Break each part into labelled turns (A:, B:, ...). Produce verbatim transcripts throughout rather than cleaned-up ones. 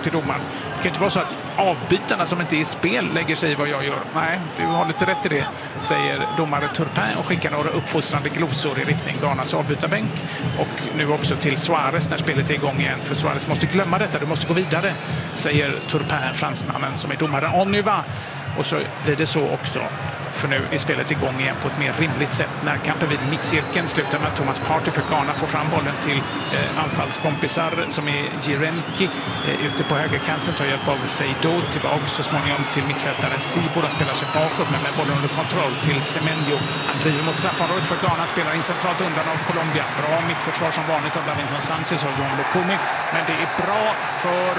A: upp till domaren. Det kan inte vara så att avbytarna som inte är i spel lägger sig i vad jag gör. Nej, du har lite rätt i det, säger domare Turpin och skickar några uppfostrande glosor i riktning Ghanas avbytarbänk. Och nu också till Suarez när spelet är igång igen. För Suarez måste glömma detta, du måste gå vidare, säger Turpin, fransmannen som är domare. On y va! Och så blir det så också. För nu är spelet igång igen på ett mer rimligt sätt. När kampen vid mittcirkeln slutar med att Thomas Partey för Ghana får fram bollen till eh, anfallskompisar som är Jirenki eh, ute på högerkanten, tar hjälp av Seydou tillbaka så småningom till mittfältaren Sibo. De spelar sig bakåt men med bollen under kontroll till Semenyo. Han driver mot straffområdet för Ghana, spelar in centralt undan av Colombia. Bra mittförsvar som vanligt av Davinson Sanchez och John Lukumi. Men det är bra för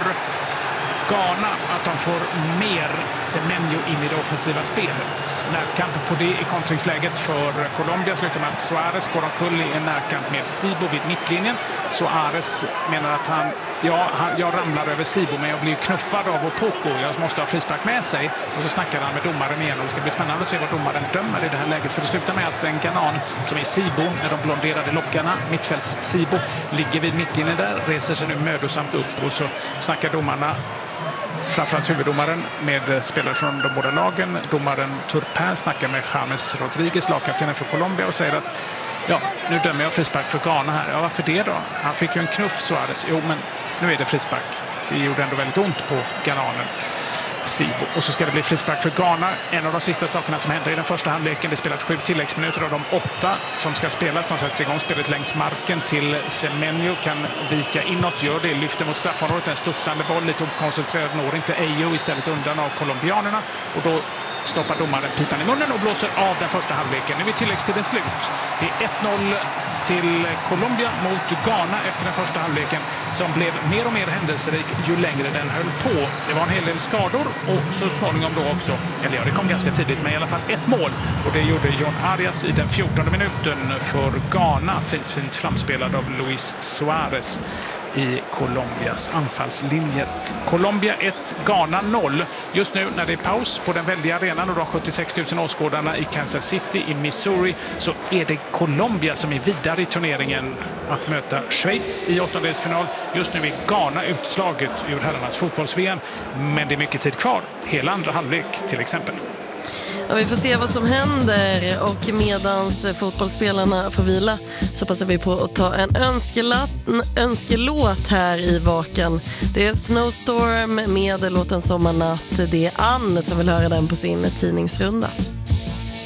A: Ghana att de får mer Semenyo in i det offensiva spelet. Närkamp på det i kontringsläget för Colombia slutar med att Suarez går omkull i en närkamp med Sibo vid mittlinjen. Suarez menar att han, ja, han, jag ramlar över Sibo men jag blir knuffad av Opoko. Jag måste ha frispark med sig. Och så snackar han med domaren igen och det ska bli spännande att se vad domaren dömer i det här läget. För det slutar med att en Ghanan som är Sibo med de blonderade lockarna, mittfälts Sibo, ligger vid mittlinjen där, reser sig nu mödosamt upp och så snackar domarna, framförallt huvuddomaren, med spelare från de båda lagen. Domaren Turpin snackar med James Rodriguez, lagkaptenen för Colombia, och säger att ja, nu dömer jag frispark för Ghana här. Ja, varför det då? Han fick ju en knuff, Suarez. Jo, men nu är det frispark. Det gjorde ändå väldigt ont på Ghananen Sibo. Och så ska det bli frispark för Ghana. En av de sista sakerna som hände i den första halvleken. Det spelat sju tilläggsminuter av de åtta som ska spelas. De sätter igång spelet längs marken till Semenyo. Kan vika inåt, gör det. Lyfter mot straffområdet. En studsande boll, lite okoncentrerad. Når inte Ayo, istället undan av colombianerna. Och då stoppar domaren pipan i munnen och blåser av den första halvleken. Nu är tilläggstiden slut. Det är ett noll till Colombia mot Ghana efter den första halvleken som blev mer och mer händelserik ju längre den höll på. Det var en hel del skador och så småningom då också, eller ja, det kom ganska tidigt, men i alla fall ett mål. Och det gjorde John Arias i den fjortonde minuten för Ghana. Fint, fint framspelad av Luis Suarez i Colombias anfallslinjer. Colombia ett, Ghana noll. Just nu när det är paus på den väldiga arenan och de sjuttiosex tusen åskådarna i Kansas City i Missouri, så är det Colombia som är vidare i turneringen att möta Schweiz i åttondelsfinal. Just nu är Ghana utslaget ur herrarnas fotbolls-V M, men det är mycket tid kvar. Hela andra halvlek till exempel.
B: Ja, vi får se vad som händer, och medans fotbollsspelarna får vila så passar vi på att ta en önskelåt, en önskelåt här i Vaken. Det är Snowstorm med låten Sommarnatt. Det är Ann som vill höra den på sin tidningsrunda.